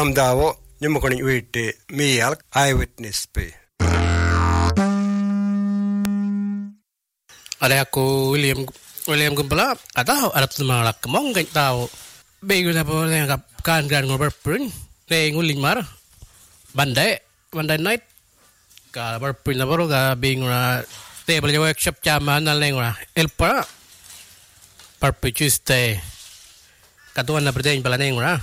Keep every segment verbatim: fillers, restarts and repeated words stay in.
Nam dawo nyumukoni wite mial eyewitness pe. Ada aku William William Gumpala atau ada tumalak kemong gak tahu. Bego na po na kap kan kan ngober prun ne nguling mar bandai bandai night ka ber prun na boro ka bing na table workshop chaman na lengura elpa per Tuesday katuan na berdain pala nengura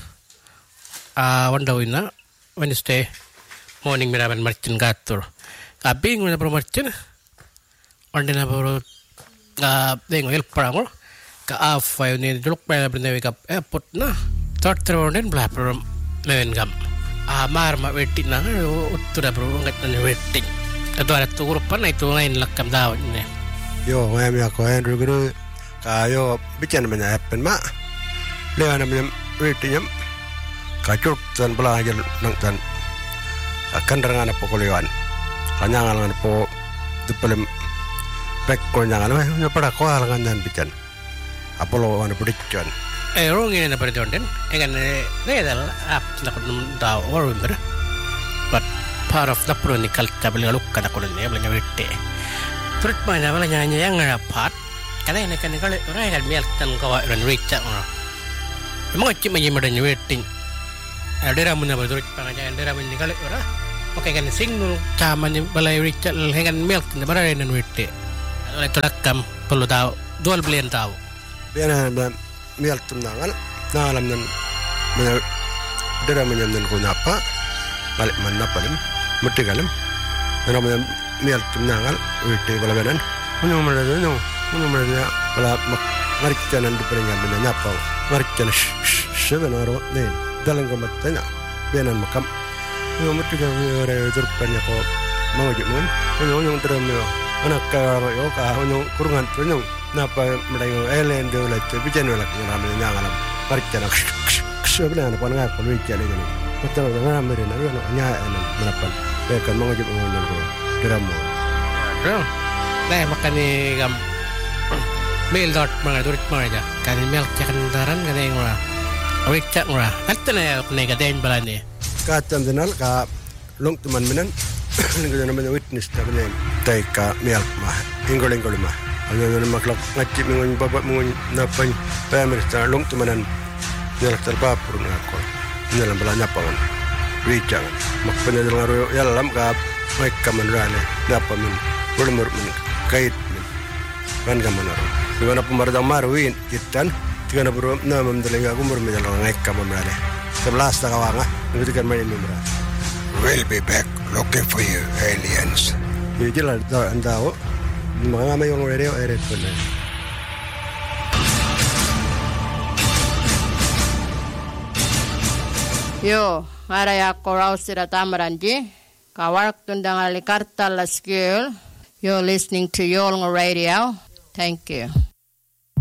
a wanda wina Wednesday morning miraban marchin gatur ka bing na pro marchin wanda na boro ka dengo elpa ngor ka afay ni dulok pa na brindawi ka airport na tortron bla pro len gam amar ma wetti na uttura pro ngat na wetti ato ara tu grup na itu lain lakam daw ni Yo ngam ya ko en ruguru ka yo bican men happen ma le ana men wetti nyam ka chuk tan bla jal nang tan akan rangan apa kolewan kanyangan ngan po dupelem pek ko nyangan ma pada ko alangan dan bican Apollo wana prediction. Eh, orang ini nak perjodohan, engan ni adalah ap nak num tahu orang ber, but part of the chronicle tabel ngaluk kana kolon ni belanja bete. Terus mana belanja nyanyi yang rapat, kada ini kan kalau orang yang mial tan kau orang rich orang. Emang cip macam mana nyanyi wedding. Ada ramu nak berturut pengaja, ada ramu ni kalau orang, oke kan single caman balai rich engan mial tan berada di wedding. Oleh tu rakam perlu tahu, dua belian tahu. Biana dan mial tunangan, nalam dan mana dera menyamdan ko napa, balik mana palim, mesti kalim, mana mana mial tunangan, wite bala benan, mana mana mana mana mana bala marik jalan di peringkat benan napa, marik jalan seven aro nih, dalam komat tanya, bianan makam, mana mesti kalim orang terpanya ko mau jumun, mana mana teramnya, anak kau yo kah, mana kurungan tu napa mereka elen dulu itu bijan dulu namanya nyangalam percaya sebenarnya apa nggak kalau bijan itu betul betul namanya itu nyanyi berapa mereka mengajak mengunyah ko diramu nah makan ni gam mail dot mga turit mga aja kan mail cek kendaraan kan yang murah awik cek murah nanti nih nega den balani kacang jenal ka long teman menan dengan namanya witness namanya taika mail mah ingol ingol mah Ano na maklok ngacip mengun babat mengun napan pemerintah long temenan nyala terbapur ngako nyala belanya pangan wijang mak penyelang ro yalam ka baik kamanrane dapat men belum men kait men kan kamanaro dengan pemerintah marwin kitan dengan bro na memdelenga kumur menyelang ngai kamanrane sebelas takawanga ngitikan main mimra We'll be back looking for you aliens jadi lah andao mga may yung radio eret po na. Yo, araya korau sira tamaranji. Kawarak tundang alikarta la skill. You're listening to Yolnga Radio. Thank you.